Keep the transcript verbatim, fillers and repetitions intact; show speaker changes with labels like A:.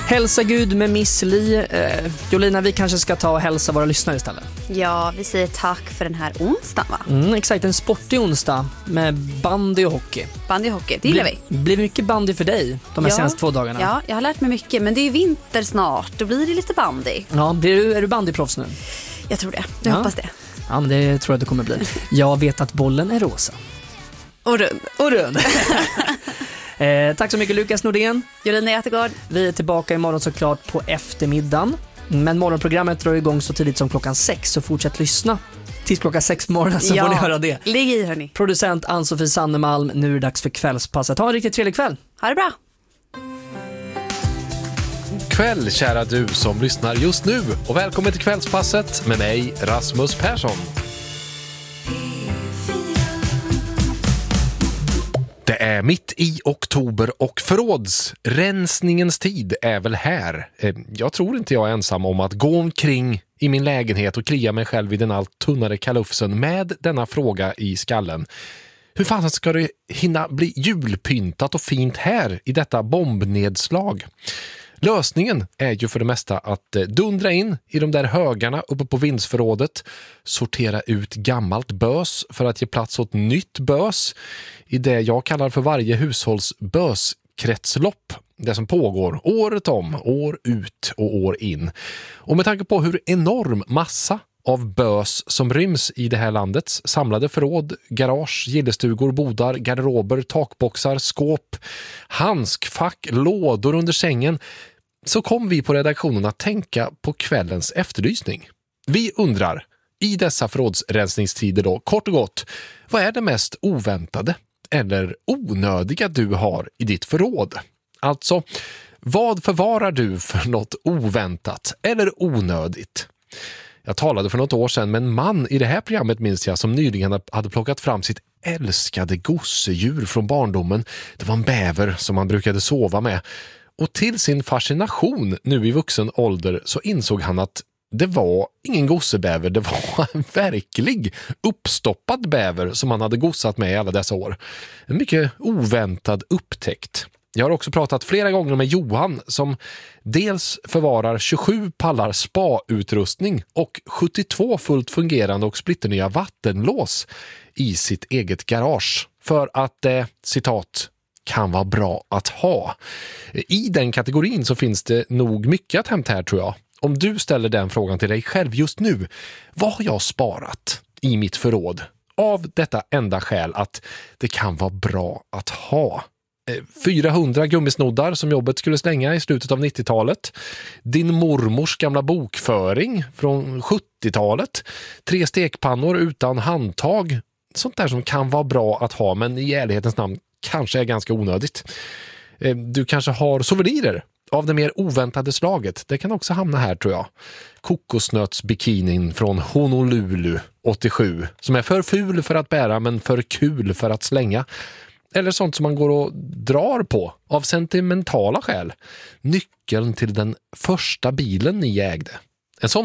A: Hälsa Gud med Miss Li. Eh, Jolina, vi kanske ska ta och hälsa våra lyssnare istället.
B: Ja, vi säger tack för den här onsdagen, va?
A: Mm, exakt, en sportig onsdag med bandy och hockey.
B: Bandy och hockey, det gillar
A: Bli,
B: vi.
A: Blir mycket bandy för dig de här
B: ja,
A: senaste två dagarna?
B: Ja, jag har lärt mig mycket, men det är ju vinter snart. Då blir det lite bandy.
A: Ja, blir du, är du bandyproffs nu?
B: Jag tror det, jag
A: ja.
B: hoppas det.
A: Ja, men det tror jag det kommer bli. Jag vet att bollen är rosa.
B: Och rund.
A: Och rund. eh, tack så mycket Lukas Nordén.
B: Jolina Jättegård.
A: Vi är tillbaka imorgon såklart på eftermiddagen. Men morgonprogrammet drar igång så tidigt som klockan sex. Så fortsätt lyssna tills klockan sex på morgonen så
B: ja,
A: får ni höra det.
B: Ligg i, hörni.
A: Producent Ann-Sofie Sannemalm. Nu är det dags för kvällspasset. Ha en riktigt trevlig kväll.
B: Ha det bra.
C: Kväll, kära du som lyssnar just nu. Och välkommen till kvällspasset med mig, Rasmus Persson. Det är mitt i oktober och förrådsrensningens tid är väl här. Jag tror inte jag är ensam om att gå omkring i min lägenhet och klia mig själv i den allt tunnare kalufsen med denna fråga i skallen. Hur fan ska det hinna bli julpyntat och fint här i detta bombnedslag? Lösningen är ju för det mesta att dundra in i de där högarna uppe på vindsförrådet, sortera ut gammalt bös för att ge plats åt nytt bös i det jag kallar för varje hushålls böskretslopp. Det som pågår året om, år ut och år in. Och med tanke på hur enorm massa av bös som ryms i det här landets samlade förråd, garage, gillestugor, bodar, garderober, takboxar, skåp, handskfack, lådor under sängen, så kom vi på redaktionen att tänka på kvällens efterlysning. Vi undrar, i dessa förrådsrensningstider då, kort och gott, vad är det mest oväntade eller onödiga du har i ditt förråd? Alltså, vad förvarar du för något oväntat eller onödigt? Jag talade för något år sedan med en man i det här programmet, minns jag, som nyligen hade plockat fram sitt älskade gosedjur från barndomen. Det var en bäver som han brukade sova med. Och till sin fascination nu i vuxen ålder så insåg han att det var ingen gossebäver, det var en verklig uppstoppad bäver som han hade gossat med i alla dessa år. En mycket oväntad upptäckt. Jag har också pratat flera gånger med Johan som dels förvarar tjugosju pallar spa-utrustning och sjuttiotvå fullt fungerande och splitternya vattenlås i sitt eget garage. För att, eh, citat, kan vara bra att ha. I den kategorin så finns det nog mycket att hämta här, tror jag. Om du ställer den frågan till dig själv just nu, vad har jag sparat i mitt förråd? Av detta enda skäl att det kan vara bra att ha. fyrahundra gummisnoddar som jobbet skulle slänga i slutet av nittiotalet. Din mormors gamla bokföring från sjuttiotalet. Tre stekpannor utan handtag. Sånt där som kan vara bra att ha, men i ärlighetens namn kanske är ganska onödigt. Du kanske har souvenirer av det mer oväntade slaget. Det kan också hamna här, tror jag. Kokosnötsbikinin från Honolulu åttiosju som är för ful för att bära men för kul för att slänga. Eller sånt som man går och drar på av sentimentala skäl. Nyckeln till den första bilen ni ägde.